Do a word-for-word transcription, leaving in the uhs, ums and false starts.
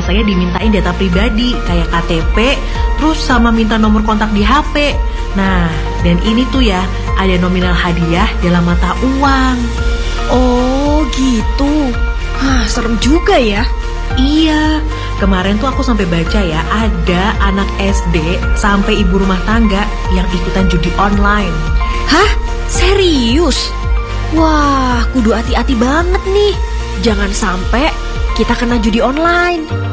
saya dimintain data pribadi kayak K T P, terus sama minta nomor kontak di H P. Nah, dan ini tuh ya, ada nominal hadiah dalam mata uang. Oh gitu. Hah, serem juga ya. Iya, kemarin tuh aku sampai baca ya, ada anak S D sampai ibu rumah tangga yang ikutan judi online. Hah? Serius? Wah, kudu hati-hati banget nih. Jangan sampai kita kena judi online.